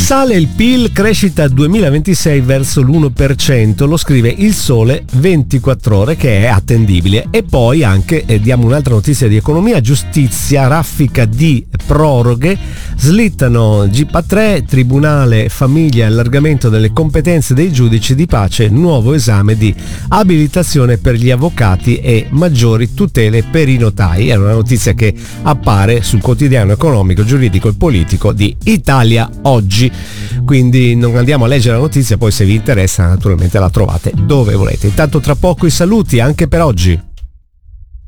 Sale il PIL, crescita 2026 verso l'1%, lo scrive Il Sole 24 Ore, che è attendibile. E poi anche diamo un'altra notizia di economia: giustizia, raffica di proroghe, slittano GIP 3, tribunale famiglia, allargamento delle competenze dei giudici di pace, nuovo esame di abilitazione per gli avvocati e maggiori tutele per i notai. È una notizia che appare sul quotidiano economico, giuridico e politico di Italia Oggi. Quindi non andiamo a leggere la notizia, poi se vi interessa naturalmente la trovate dove volete. Intanto tra poco i saluti anche per oggi.